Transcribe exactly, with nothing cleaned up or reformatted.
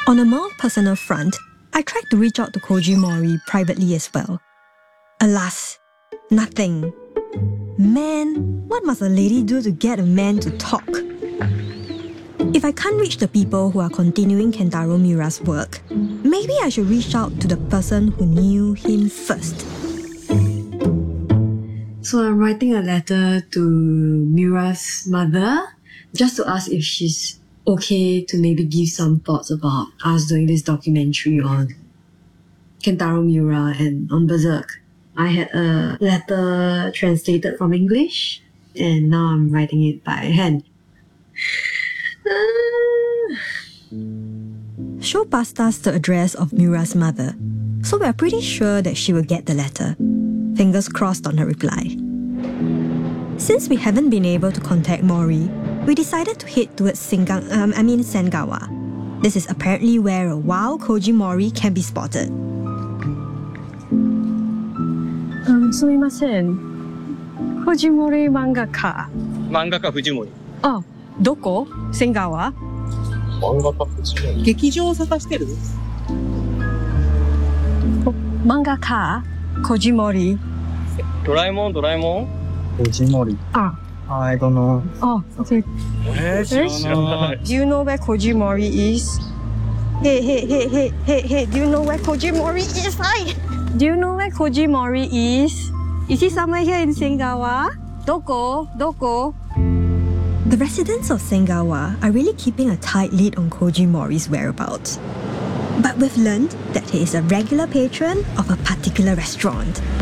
On a more personal front, I tried to reach out to Koji Mori privately as well. Alas, nothing. Man, what must a lady do to get a man to talk? If I can't reach the people who are continuing Kentaro Miura's work, maybe I should reach out to the person who knew him first. So I'm writing a letter to Miura's mother just to ask if she's okay to maybe give some thoughts about us doing this documentary on Kentaro Miura and on Berserk. I had a letter translated from English and now I'm writing it by hand. Sho passed us the address of Miura's mother, so we're pretty sure that she will get the letter. Fingers crossed on her reply. Since we haven't been able to contact Mori, we decided to head towards Singang, um, I mean Sengawa. This is apparently where a wild Koji Mori can be spotted. Um, すみません。藤森漫画家。 漫画家藤森。 あ、どこ？仙川？ 漫画家藤森。劇場を探してる？ 漫画家Koji Mori。 ドラえもん、ドラえもん。 藤森。 あ。 I don't know. Oh, okay. えー、知らない。 Do you know where Koji Mori is? Hey, hey, hey, hey, hey, hey, do you know where Koji Mori is? Hi! Do you know where Koji Mori is? Is he somewhere here in Sengawa? Doko? Doko? The residents of Sengawa are really keeping a tight lid on Koji Mori's whereabouts. But we've learned that he is a regular patron of a particular restaurant.